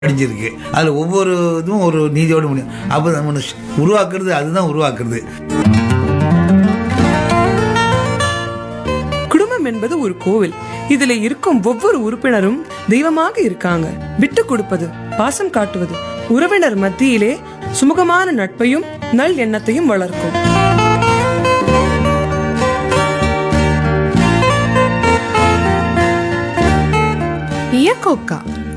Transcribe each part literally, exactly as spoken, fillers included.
படிஞ்சிருக்கு. அதில் ஒவ்வொரு இதுவும் ஒரு நீதியோடு முடியும். அப்போ நம்ம உருவாக்குறது அதுதான் உருவாக்குறது. குடும்பம் என்பது ஒரு கோவில். இதுல இருக்கும் ஒவ்வொரு உறுப்பினரும் தெய்வமாக இருக்காங்க. விட்டு கொடுப்பது, பாசம் காட்டுவது உறவினர் மத்தியிலே சுமூகமான நட்பையும் நல் எண்ணத்தையும் வளர்க்கும். இயக்கோக்கா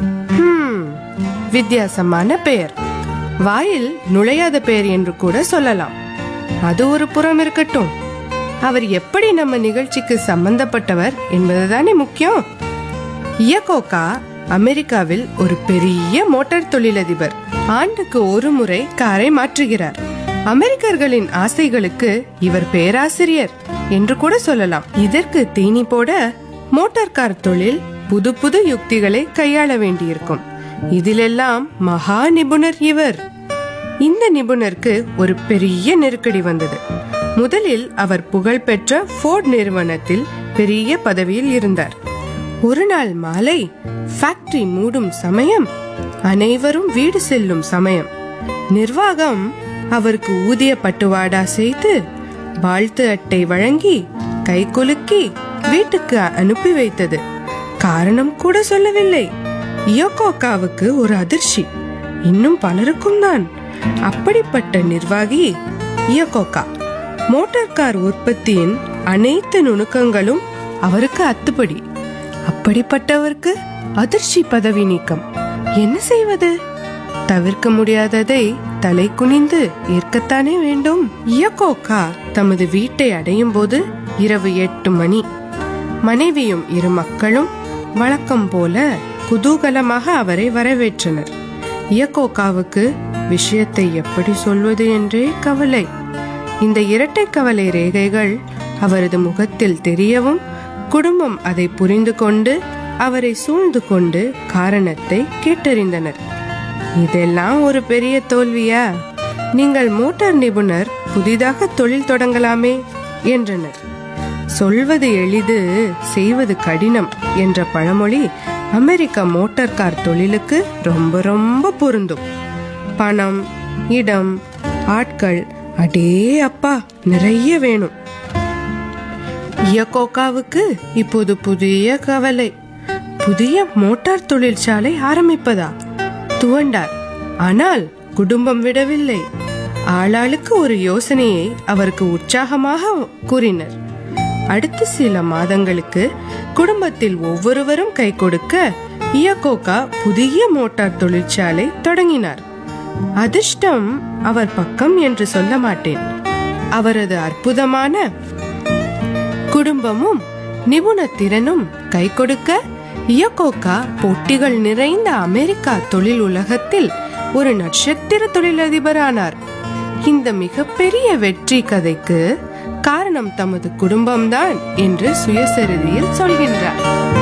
வித்தியாசமான பெயர். வாயில் நுழையாத பெயர் என்று கூட சொல்லலாம். அது ஒரு புறம் இருக்கட்டும், அவர் எப்படி நம்ம நிகழ்ச்சிக்கு சம்பந்தப்பட்டவர் என்பதுதானே முக்கியம். இயக்கோக்கா அமெரிக்காவில் ஒரு பெரிய மோட்டார் தொழிலதிபர். ஆண்டுக்கு ஒரு முறை காரை மாற்றுகிறார். அமெரிக்கர்களின் ஆசைகளுக்கு இவர் பேராசிரியர் என்று கூட சொல்லலாம். இதற்கு தீனி போட மோட்டார் கார் தொழில் புது புது யுக்திகளை கையாள வேண்டியிருக்கும். இதிலெல்லாம் மகா நிபுணர் இவர். இந்த நிபுணருக்கு ஒரு பெரிய நெருக்கடி வந்தது. முதலில் அவர் புகழ்பெற்ற ஃபோர்ட் நிறுவனத்தில் பெரிய பதவியில் இருந்தார். ஒரு நாள் மாலை ஃபேக்டரி மூடும் சமயம், அனைவரும் வீடு செல்லும் சமயம், நிர்வாகம் அவருக்கு ஊதிய பட்டுவாடா செய்து வாழ்த்து அட்டை வழங்கி கை குலுக்கி வீட்டுக்கு அனுப்பி வைத்தது. காரணம் கூட சொல்லவில்லை. இயக்கோக்காவுக்கு ஒரு அதிர்ச்சி, இன்னும் பலருக்கும் தான். அப்படிப்பட்ட நிர்வாகி இயக்கோக்கா. மோட்டார் கார் உற்பத்தியின் அனைத்து நுணுக்கங்களும் அவருக்கு அத்துப்படி. அப்படிப்பட்டவருக்கு அதிர்ச்சி பதவி நீக்கம். என்ன செய்வது? தவிர்க்க முடியாததை தலை குனிந்து ஏற்கத்தானே வேண்டும். இயக்கோக்கா தமது வீட்டை அடையும் போது இரவு எட்டு மணி. மனைவியும் இரு மக்களும் வழக்கம் போல குதூகலமாக அவரை வரவேற்றனர். இயக்கோக்காவுக்கு விஷயத்தை எப்படி சொல்வது என்றே கவலை. இந்த இரட்டை கவலை ரேகைகள் அவரது முகத்தில் தெரியவும், குடும்பம் அதை புரிந்து கொண்டு அவரை சூழ்ந்து கொண்டு காரணத்தை கேட்டறிந்தனர். இதெல்லாம் ஒரு பெரிய தோல்வியா? நீங்கள் மோட்டார் நிபுணர், புதிதாக தொழில் தொடங்கலாமே என்றனர். சொல்வது எளிது, செய்வது கடினம் என்ற பழமொழி அமெரிக்க மோட்டார் கார் தொழிலுக்கு ரொம்ப ரொம்ப பொருந்தும். பணம், இடம், ஆட்கள், அடே அப்பா நிறைய வேணும். இயக்கோக்காவுக்கு இப்போது புதிய கவலை. புதிய மோட்டார் தொழிற்சாலை ஆரம்பிப்பதா? துவண்டார். ஆனால் குடும்பம் விடவில்லை. ஆளாளுக்கு ஒரு யோசனையை அவருக்கு உற்சாகமாக கூறினர். அடுத்த சில மாதங்களுக்கு குடும்பத்தில் ஒவ்வொருவரும் கை கொடுக்க இயக்கோக்கா புதிய மோட்டார் தொழிற்சாலை தொடங்கினார். அதிர்ஷ்டம் அவர் பக்கம் என்று சொல்ல மாட்டேன். அவரது அற்புதமான குடும்பமும் நிபுண திறனும் கை கொடுக்க இயக்கோக்கா போட்டிகள் நிறைந்த அமெரிக்கா தொழில் உலகத்தில் ஒரு நட்சத்திர தொழிலதிபரானார். இந்த மிகப்பெரிய வெற்றி கதைக்கு காரணம் தமது குடும்பம்தான் என்று சுயசரிதையில் சொல்கின்றார்.